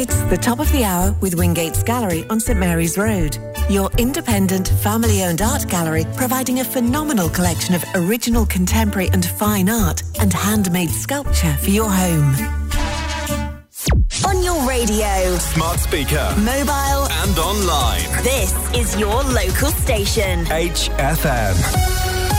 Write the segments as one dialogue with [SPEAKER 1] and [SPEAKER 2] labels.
[SPEAKER 1] It's the top of the hour with Wingate's Gallery on St Mary's Road. Your independent, family-owned art gallery providing a phenomenal collection of original contemporary and fine art and handmade sculpture for your home. On your radio,
[SPEAKER 2] smart speaker,
[SPEAKER 1] mobile
[SPEAKER 2] and online.
[SPEAKER 1] This is your local station.
[SPEAKER 2] HFM.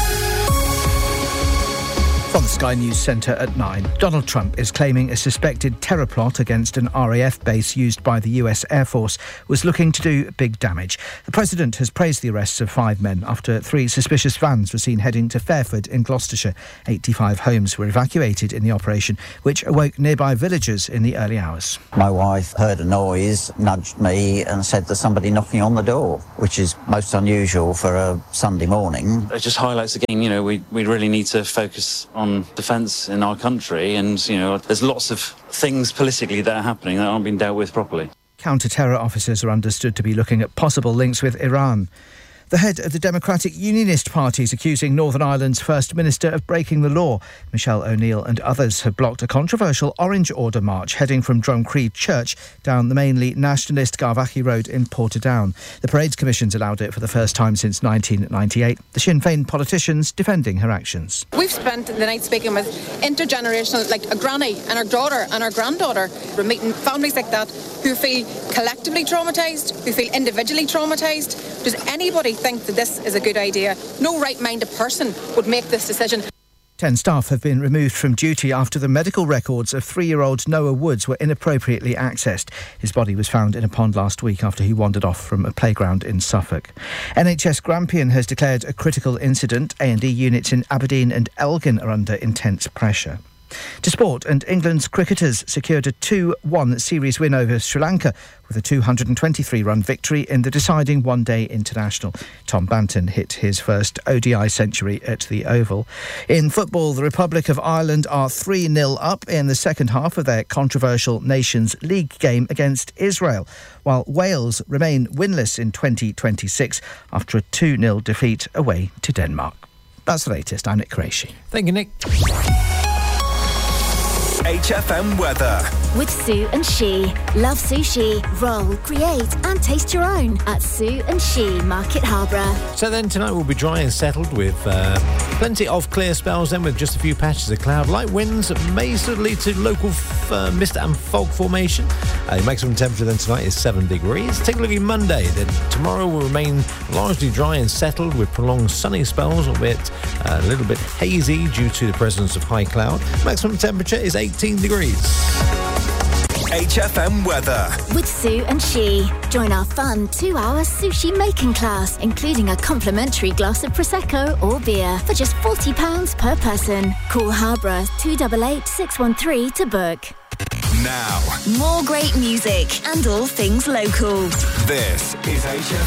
[SPEAKER 3] From the Sky News Centre at 9, Donald Trump is claiming a suspected terror plot against an RAF base used by the US Air Force was looking to do big damage. The President has praised the arrests of 5 men after 3 suspicious vans were seen heading to Fairford in Gloucestershire. 85 homes were evacuated in the operation, which awoke nearby villagers in the early hours.
[SPEAKER 4] My wife heard a noise, nudged me and said there's somebody knocking on the door, which is most unusual for a Sunday morning.
[SPEAKER 5] It just highlights again, we really need to focus on defence in our country, and there's lots of things politically that are happening that aren't being dealt with properly.
[SPEAKER 3] Counter-terror officers are understood to be looking at possible links with Iran. The head of the Democratic Unionist Party is accusing Northern Ireland's First Minister of breaking the law. Michelle O'Neill and others have blocked a controversial Orange Order march heading from Drumcree Church down the mainly nationalist Garvaghy Road in Portadown. The Parades Commission's allowed it for the first time since 1998. The Sinn Féin politicians defending her actions.
[SPEAKER 6] We've spent the night speaking with intergenerational, like a granny and her daughter and her granddaughter. We're meeting families like that who feel collectively traumatised, who feel individually traumatised. Does anybody think that this is a good idea? No right-minded person would make this decision.
[SPEAKER 3] 10 staff have been removed from duty after the medical records of 3-year-old Noah Woods were inappropriately accessed. His body was found in a pond last week after he wandered off from a playground in Suffolk. NHS Grampian has declared a critical incident. A&E units in Aberdeen and Elgin are under intense pressure. To sport, and England's cricketers secured a 2-1 series win over Sri Lanka with a 223-run victory in the deciding one-day international. Tom Banton hit his first ODI century at the Oval. In football, the Republic of Ireland are 3-0 up in the second half of their controversial Nations League game against Israel, while Wales remain winless in 2026 after a 2-0 defeat away to Denmark. That's the latest. I'm Nick Qureshi.
[SPEAKER 7] Thank you, Nick.
[SPEAKER 2] HFM weather.
[SPEAKER 8] With Sue and She. Love sushi, roll, create and taste your own at Sue and She, Market Harborough.
[SPEAKER 7] So then tonight will be dry and settled with plenty of clear spells, then with just a few patches of cloud. Light winds may sort of lead to local mist and fog formation. The maximum temperature then tonight is 7 degrees. Take a look at Monday. Then tomorrow will remain largely dry and settled with prolonged sunny spells, albeit a little bit hazy due to the presence of high cloud. Maximum temperature is 18 degrees.
[SPEAKER 2] HFM weather.
[SPEAKER 8] With Sue and She. Join our fun 2-hour sushi making class, including a complimentary glass of Prosecco or beer for just £40 per person. Call Harborough 288 613 to book.
[SPEAKER 2] Now.
[SPEAKER 1] More great music and all things local.
[SPEAKER 2] This is HFM.